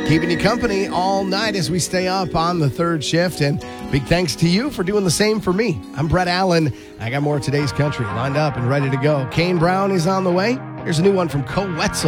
keeping you company all night as we stay up on the third shift. And big thanks to you for doing the same for me. I'm Brett Allen. I got more of today's country lined up and ready to go. Kane Brown is on the way. Here's a new one from Co Wetzel.